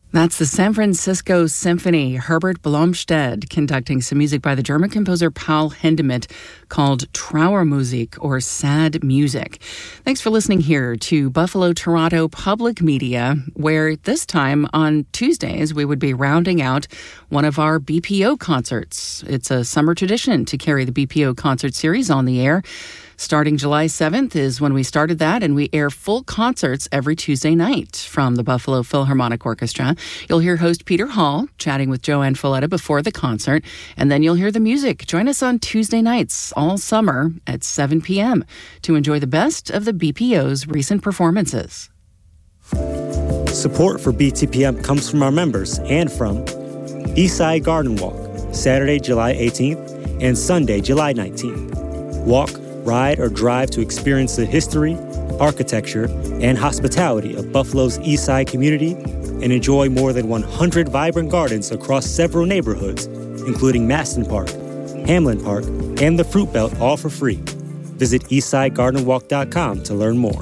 That's the San Francisco Symphony, Herbert Blomstedt, conducting some music by the German composer Paul Hindemith called Trauermusik, or sad music. Thanks for listening here to Buffalo Toronto Public Media, where this time on Tuesdays we would be rounding out one of our BPO concerts. It's a summer tradition to carry the BPO concert series on the air. Starting July 7th is when we started that, and we air full concerts every Tuesday night from the Buffalo Philharmonic Orchestra. You'll hear host Peter Hall chatting with Joanne Folletta before the concert, and then you'll hear the music. Join us on Tuesday nights all summer at 7 p.m. to enjoy the best of the BPO's recent performances. Support for BTPM comes from our members and from Eastside Garden Walk, Saturday, July 18th and Sunday, July 19th. Walk, ride, or drive to experience the history, architecture, and hospitality of Buffalo's Eastside community and enjoy more than 100 vibrant gardens across several neighborhoods, including Maston Park, Hamlin Park, and the Fruit Belt, all for free. Visit eastsidegardenwalk.com to learn more.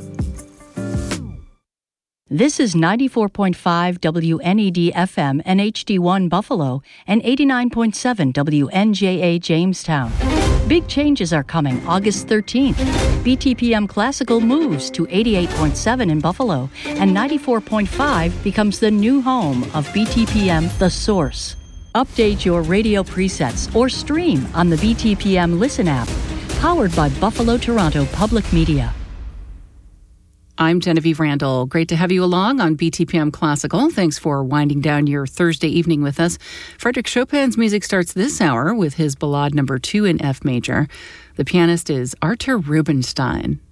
This is 94.5 WNED-FM and HD1 Buffalo and 89.7 WNJA Jamestown. Big changes are coming August 13th. BTPM Classical moves to 88.7 in Buffalo, and 94.5 becomes the new home of BTPM The Source. Update your radio presets or stream on the BTPM Listen app, powered by Buffalo Toronto Public Media. I'm Genevieve Randall. Great to have you along on BTPM Classical. Thanks for winding down your Thursday evening with us. Frédéric Chopin's music starts this hour with his Ballade No. 2 in F major. The pianist is Artur Rubinstein.